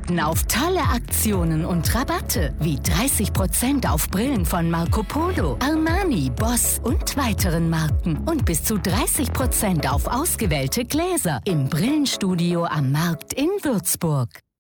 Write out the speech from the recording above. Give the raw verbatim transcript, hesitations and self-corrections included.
warten auf tolle Aktionen und Rabatte, wie dreißig Prozent auf Brillen von Marco Polo, Armani, Boss und weiteren Marken und bis zu dreißig Prozent auf ausgewählte Gläser im Brillenstudio am Markt in Würzburg.